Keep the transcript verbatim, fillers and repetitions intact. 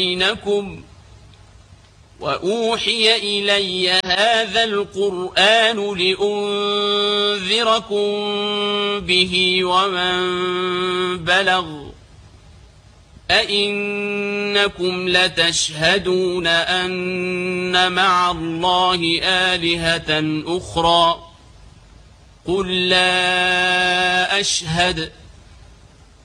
بينكم وأوحي إلي هذا القرآن لأنذركم به ومن بلغ أئنكم لتشهدون أن مع الله آلهة أخرى قل لا أشهد